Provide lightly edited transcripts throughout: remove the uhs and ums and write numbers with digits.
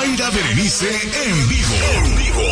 Mayra Berenice en vivo.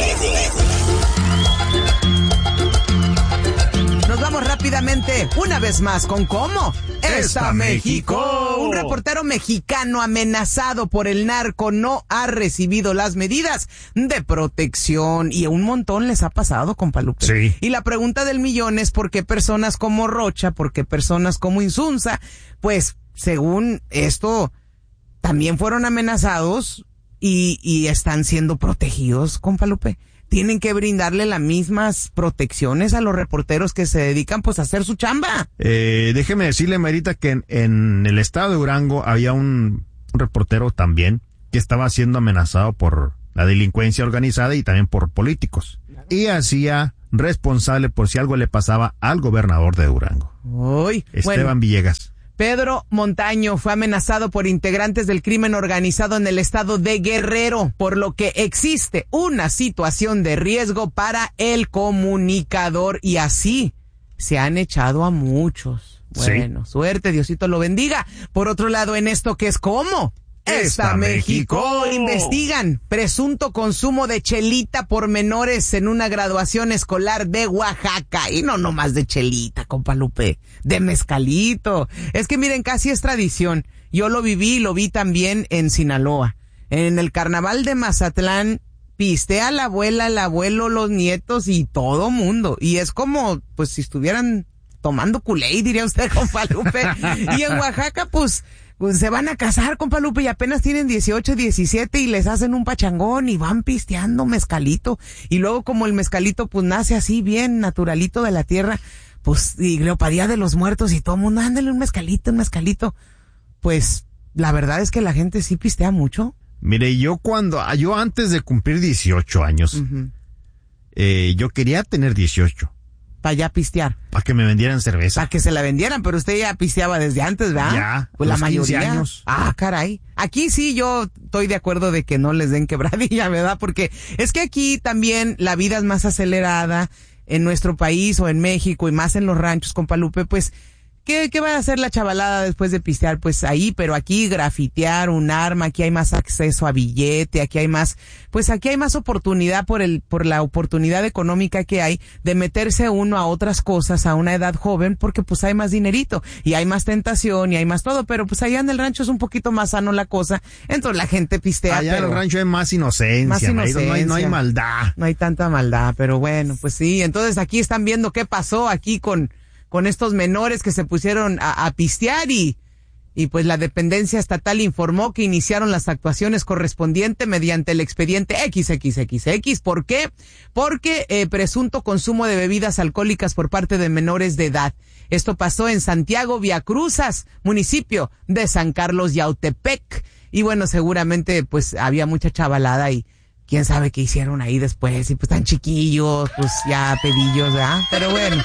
Nos vamos rápidamente, una vez más, con ¿Cómo está México? Un reportero mexicano amenazado por el narco no ha recibido las medidas de protección y un montón les ha pasado, compa Lupe. Sí. Y la pregunta del millón es ¿por qué personas como Rocha, por qué personas como Insunza, pues según esto también fueron amenazados y están siendo protegidos, compa Lupe? Tienen que brindarle las mismas protecciones a los reporteros que se dedican pues a hacer su chamba. Déjeme decirle, Marita, que en el estado de Durango había un reportero también que estaba siendo amenazado por la delincuencia organizada y también por políticos. Y hacía responsable por si algo le pasaba al gobernador de Durango. Uy, Esteban Villegas. Pedro Montaño fue amenazado por integrantes del crimen organizado en el estado de Guerrero, por lo que existe una situación de riesgo para el comunicador y así se han echado a muchos. Bueno, sí. Suerte, Diosito lo bendiga. Por otro lado, en esto que es ¿Cómo está México? Investigan presunto consumo de chelita por menores en una graduación escolar de Oaxaca. Y no nomás de chelita, compa Lupe, de mezcalito. Es que miren, casi es tradición. Yo lo viví y lo vi también en Sinaloa. En el carnaval de Mazatlán, pistea la abuela, el abuelo, los nietos y todo mundo. Y es como, pues, si estuvieran tomando Kool-Aid, diría usted, compa Lupe. Y en Oaxaca, pues se van a casar, compa Lupe, y apenas tienen 18, 17 y les hacen un pachangón y van pisteando mezcalito. Y luego como el mezcalito pues nace así bien naturalito de la tierra, pues y Leopadía de los Muertos y todo el mundo, ándale un mezcalito. Pues la verdad es que la gente sí pistea mucho. Mire, yo antes de cumplir 18 años, yo quería tener 18. Para ya pistear. Para que me vendieran cerveza. Para que se la vendieran, pero usted ya pisteaba desde antes, ¿verdad? Ya, pues la mayoría. 15 años. Ah, caray. Aquí sí yo estoy de acuerdo de que no les den quebradilla, ¿verdad? Porque es que aquí también la vida es más acelerada en nuestro país o en México y más en los ranchos, compa Lupe, pues ¿Qué va a hacer la chavalada después de pistear? Pues ahí, pero aquí grafitear un arma, aquí hay más acceso a billete, aquí hay más oportunidad por la oportunidad económica que hay de meterse uno a otras cosas a una edad joven, porque pues hay más dinerito y hay más tentación y hay más todo, pero pues allá en el rancho es un poquito más sano la cosa, entonces la gente pistea. Allá en el rancho hay más inocencia, no hay maldad. No hay tanta maldad, pero bueno, pues sí, entonces aquí están viendo qué pasó aquí con estos menores que se pusieron a pistear y pues la dependencia estatal informó que iniciaron las actuaciones correspondientes mediante el expediente XXXX. ¿Por qué? Porque presunto consumo de bebidas alcohólicas por parte de menores de edad. Esto pasó en Santiago Viacruzas, municipio de San Carlos Yautepec. Y bueno, seguramente pues había mucha chavalada y quién sabe qué hicieron ahí después. Y pues tan chiquillos, pues ya pedillos, ¿verdad? Pero bueno.